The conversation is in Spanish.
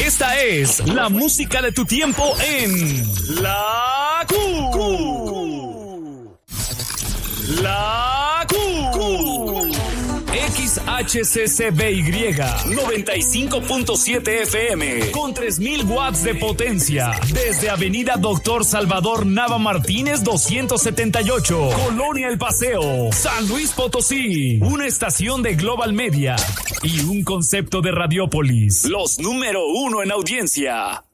Esta es la música de tu tiempo en La Q. La Q. XHCCBY 95.7 FM con 3000 watts de potencia desde Avenida Doctor Salvador Nava Martínez 278, Colonia El Paseo, San Luis Potosí. Una estación de Global Media y un concepto de Radiópolis, los número 1 en audiencia.